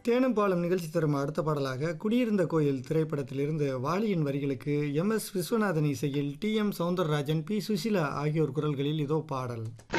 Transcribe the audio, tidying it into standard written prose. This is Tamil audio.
தேனும் பாலும் நிகழ்ச்சி தரும் அடுத்த பாடலாக குடியிருந்த கோயில் திரைப்படத்திலிருந்து வாலியின் வரிகளுக்கு எம்.எஸ். விஸ்வநாதன் இசையில் டி.எம். சௌந்தரராஜன், பி. சுசிலா ஆகியோர் குரல்களில் இதோ பாடல்.